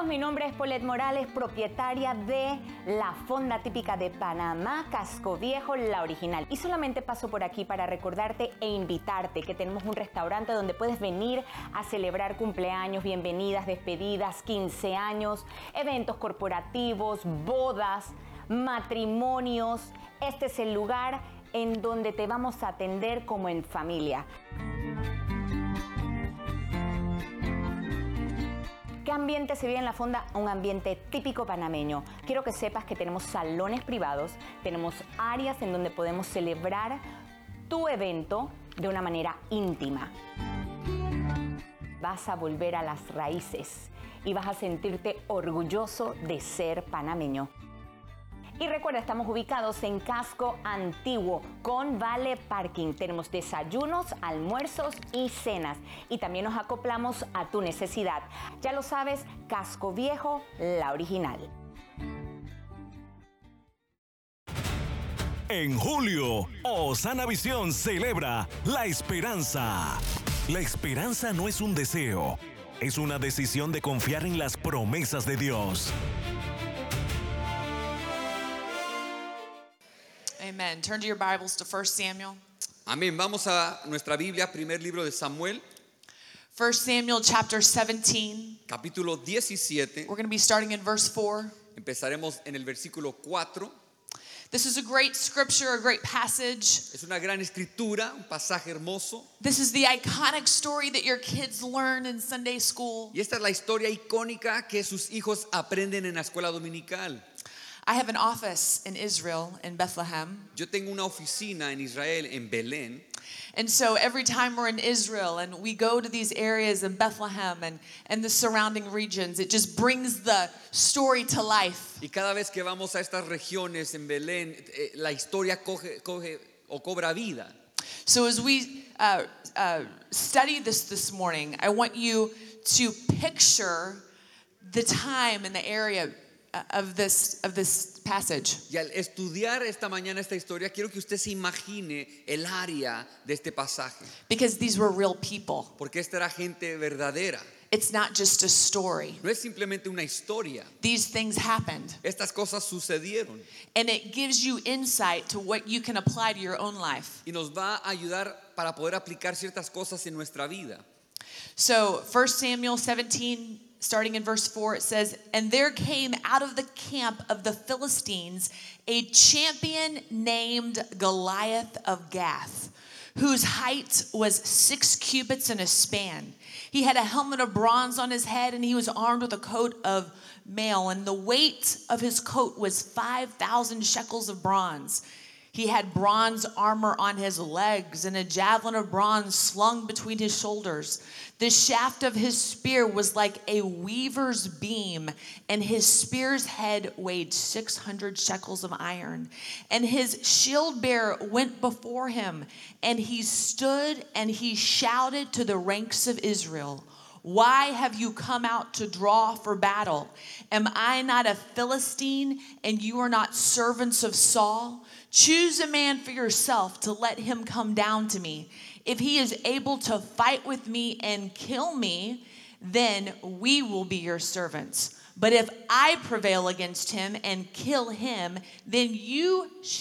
todos, mi nombre es Paulette Morales, propietaria de la fonda típica de Panamá, Casco Viejo, la original. Y solamente paso por aquí para recordarte e invitarte que tenemos un restaurante donde puedes venir a celebrar cumpleaños, bienvenidas, despedidas, 15 años, eventos corporativos, bodas, matrimonios. Este es el lugar en donde te vamos a atender como en familia. ¿Qué ambiente se vive en la fonda? Un ambiente típico panameño. Quiero que sepas que tenemos salones privados, tenemos áreas en donde podemos celebrar tu evento de una manera íntima. Vas a volver a las raíces y vas a sentirte orgulloso de ser panameño. Y recuerda, estamos ubicados en Casco Antiguo con Vale Parking. Tenemos desayunos, almuerzos y cenas. Y también nos acoplamos a tu necesidad. Ya lo sabes, Casco Viejo, la original. En julio, Osana Visión celebra la esperanza. La esperanza no es un deseo, es una decisión de confiar en las promesas de Dios. Amen. Turn to your Bibles to 1 Samuel. Amén. Vamos a nuestra Biblia, primer libro de Samuel, 1 Samuel chapter 17. capítulo 17. We're going to be starting in verse 4. Empezaremos en el versículo 4. This is a great scripture, a great passage. Es una gran escritura, un pasaje hermoso. This is the iconic story that your kids learn in Sunday school. Y esta es la historia icónica que sus hijos aprenden en la escuela dominical. I have an office in Israel, in Bethlehem. Yo tengo una oficina en Israel, en Belén. And so every time we're in Israel and we go to these areas in Bethlehem and the surrounding regions, it just brings the story to life. Y cada vez que vamos a estas regiones en Belén, la historia cobra vida. So as we study this morning, I want you to picture the time and the area of this passage. Y al estudiar esta mañana esta historia, quiero que usted se imagine el área de este pasaje. Because these were real people. Porque esta era gente verdadera. It's not just a story. No es simplemente una historia. These things happened. Estas cosas sucedieron. And it gives you insight to what you can apply to your own life. Y nos va a ayudar para poder aplicar ciertas cosas en nuestra vida. So 1 Samuel 17, starting in verse 4, it says, "And there came out of the camp of the Philistines a champion named Goliath of Gath, whose height was 6 cubits and a span. He had a helmet of bronze on his head, and he was armed with a coat of mail, and the weight of his coat was 5,000 shekels of bronze. He had bronze armor on his legs and a javelin of bronze slung between his shoulders. The shaft of his spear was like a weaver's beam, and his spear's head weighed 600 shekels of iron. And his shield bearer went before him, and he stood and he shouted to the ranks of Israel, 'Why have you come out to draw for battle? Am I not a Philistine, and you are not servants of Saul? Choose a man for yourself to let him come down to me. If he is able to fight with me and kill me, then we will be your servants. But if I prevail against him and kill him, then you